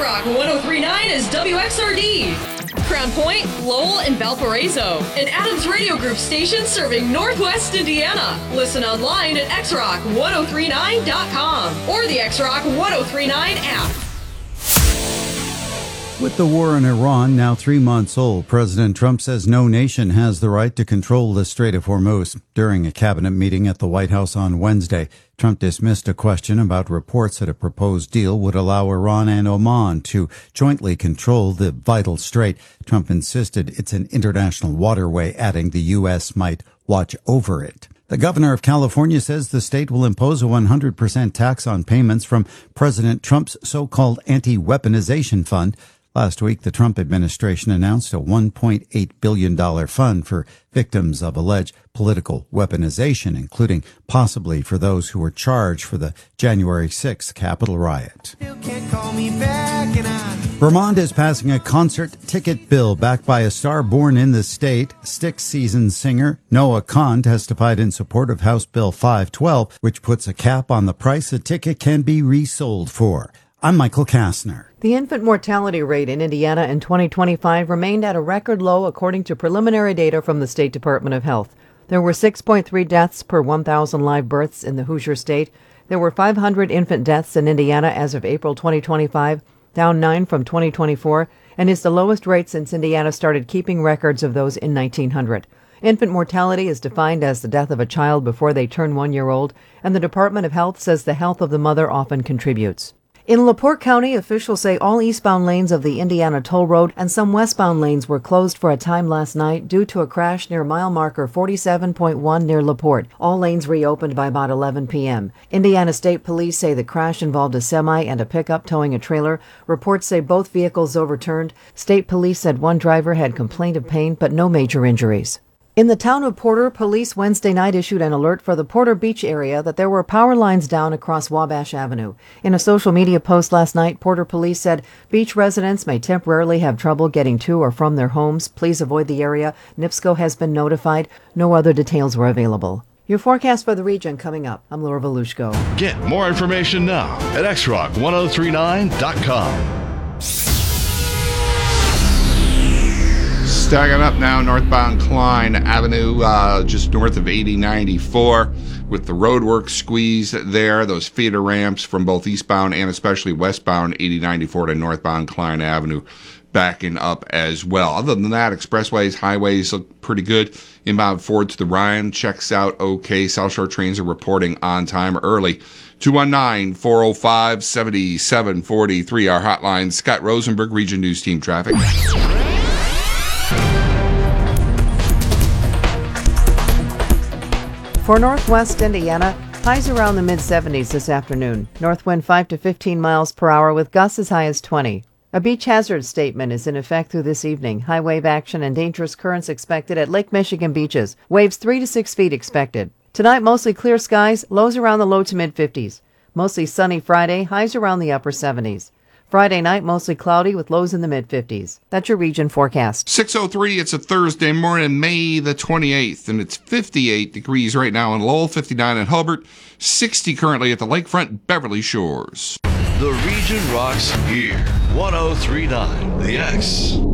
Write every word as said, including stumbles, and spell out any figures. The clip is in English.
X-Rock one oh three point nine is W X R D. Crown Point, Lowell, and Valparaiso. An Adams Radio Group station serving Northwest Indiana. Listen online at x rock ten thirty-nine dot com or the X-Rock ten thirty-nine app. With the war in Iran now three months old, President Trump says no nation has the right to control the Strait of Hormuz. During a cabinet meeting at the White House on Wednesday, Trump dismissed a question about reports that a proposed deal would allow Iran and Oman to jointly control the vital strait. Trump insisted it's an international waterway, adding the U S might watch over it. The governor of California says the state will impose a one hundred percent tax on payments from President Trump's so-called anti-weaponization fund. Last week, the Trump administration announced a one point eight billion dollars fund for victims of alleged political weaponization, including possibly for those who were charged for the January sixth Capitol riot. Vermont is passing a concert ticket bill backed by a star born in the state. Styx seasoned singer Noah Kahn testified in support of House Bill five twelve, which puts a cap on the price a ticket can be resold for. I'm Michael Kastner. The infant mortality rate in Indiana in twenty twenty-five remained at a record low according to preliminary data from the State Department of Health. There were six point three deaths per one thousand live births in the Hoosier State. There were five hundred infant deaths in Indiana as of April twenty twenty-five, down nine from twenty twenty-four, and is the lowest rate since Indiana started keeping records of those in nineteen hundred. Infant mortality is defined as the death of a child before they turn one year old, and the Department of Health says the health of the mother often contributes. In LaPorte County, officials say all eastbound lanes of the Indiana Toll Road and some westbound lanes were closed for a time last night due to a crash near mile marker forty-seven point one near LaPorte. All lanes reopened by about eleven p.m. Indiana State Police say the crash involved a semi and a pickup towing a trailer. Reports say both vehicles overturned. State Police said one driver had complained of pain, but no major injuries. In the town of Porter, police Wednesday night issued an alert for the Porter Beach area that there were power lines down across Wabash Avenue. In a social media post last night, Porter police said beach residents may temporarily have trouble getting to or from their homes. Please avoid the area. NIPSCO has been notified. No other details were available. Your forecast for the region coming up. I'm Laura Volushko. Get more information now at x rock ten thirty-nine dot com. Stacking up now, northbound Klein Avenue, uh, just north of eighty ninety-four, with the roadwork squeeze there, those feeder ramps from both eastbound and especially westbound eighty ninety-four to northbound Klein Avenue backing up as well. Other than that, expressways, highways look pretty good. Inbound Ford to the Ryan checks out okay. South Shore trains are reporting on time early. two one nine, four oh five, seven seven four three, our hotline. Scott Rosenberg, Region News Team Traffic. For northwest Indiana, highs around the mid seventies this afternoon. North wind five to fifteen miles per hour with gusts as high as twenty. A beach hazard statement is in effect through this evening. High wave action and dangerous currents expected at Lake Michigan beaches. Waves three to six feet expected. Tonight, mostly clear skies, lows around the low to mid fifties. Mostly sunny Friday, highs around the upper seventies. Friday night, mostly cloudy with lows in the mid fifties. That's your region forecast. six oh three, it's a Thursday morning, May the twenty-eighth, and it's fifty-eight degrees right now in Lowell, fifty-nine in Hulbert, sixty currently at the Lakefront Beverly Shores. The region rocks here. ten thirty-nine The X.